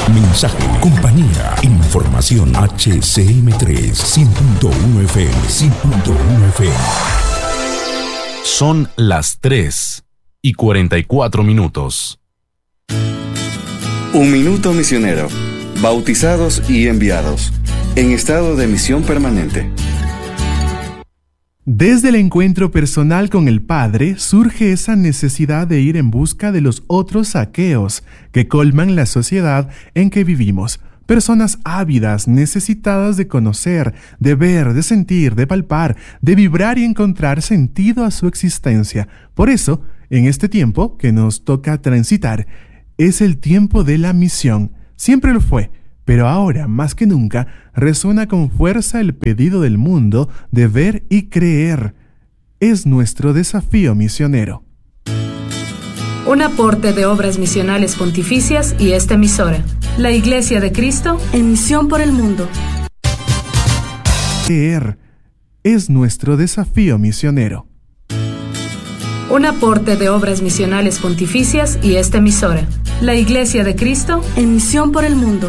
Mensaje, compañía, información. HCM3, 100.1 FM, 100.1 FM. Son las 3:44. Un minuto misionero. Bautizados y enviados. En estado de misión permanente. Desde el encuentro personal con el Padre surge esa necesidad de ir en busca de los otros Zaqueos que colman la sociedad en que vivimos. Personas ávidas, necesitadas de conocer, de ver, de sentir, de palpar, de vibrar y encontrar sentido a su existencia. Por eso, en este tiempo que nos toca transitar, es el tiempo de la misión. Siempre lo fue, pero ahora, más que nunca, resuena con fuerza el pedido del mundo de ver y creer. Es nuestro desafío misionero. Un aporte de Obras Misionales Pontificias y esta emisora. La Iglesia de Cristo en misión por el mundo. Creer es nuestro desafío misionero. Un aporte de Obras Misionales Pontificias y esta emisora. La Iglesia de Cristo en misión por el mundo.